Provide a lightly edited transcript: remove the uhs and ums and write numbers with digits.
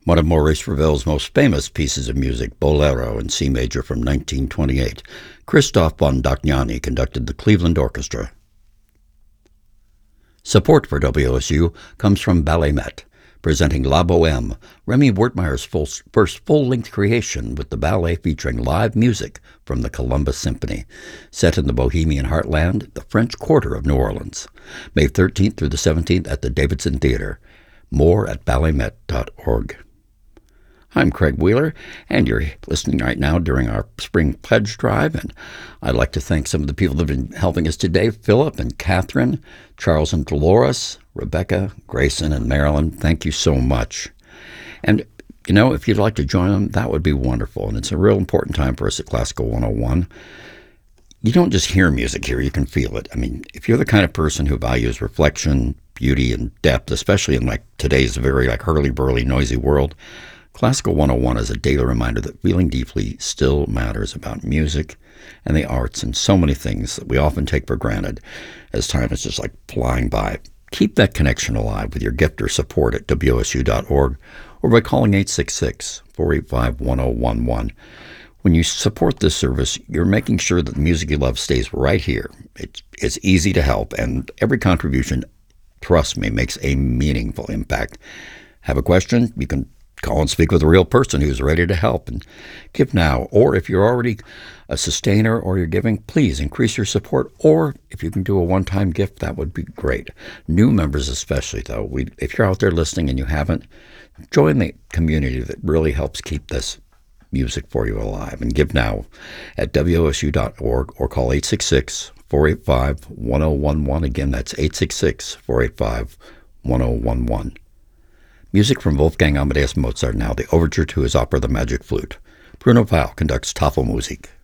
One of Maurice Ravel's most famous pieces of music, Bolero in C major from 1928. Christoph Bondagnani conducted the Cleveland Orchestra. Support for WOSU comes from Ballet Met, presenting La Bohème, Remy Wertmeyer's first full-length creation with the ballet featuring live music from the Columbus Symphony, set in the Bohemian heartland, the French Quarter of New Orleans. May 13th through the 17th at the Davidson Theater. More at balletmet.org. I'm Craig Wheeler, and you're listening right now during our Spring Pledge Drive, and I'd like to thank some of the people that have been helping us today, Philip and Catherine, Charles and Dolores, Rebecca, Grayson, and Marilyn. Thank you so much. And, if you'd like to join them, that would be wonderful, and it's a real important time for us at Classical 101. You don't just hear music here, you can feel it. I mean, if you're the kind of person who values reflection, beauty, and depth, especially in today's very hurly-burly, noisy world, Classical 101 is a daily reminder that feeling deeply still matters about music and the arts and so many things that we often take for granted as time is just flying by. Keep that connection alive with your gift or support at WOSU.org or by calling 866-485-1011. When you support this service, you're making sure that the music you love stays right here. It's easy to help, and every contribution, trust me, makes a meaningful impact. Have a question? You can call and speak with a real person who's ready to help, and give now. Or if you're already a sustainer or you're giving, please increase your support. Or if you can do a one-time gift, that would be great. New members especially, though. If you're out there listening and you haven't, join the community that really helps keep this music for you alive. And give now at WOSU.org or call 866-485-1011. Again, that's 866-485-1011. Music from Wolfgang Amadeus Mozart now, the overture to his opera The Magic Flute. Bruno Pao conducts Tafelmusik.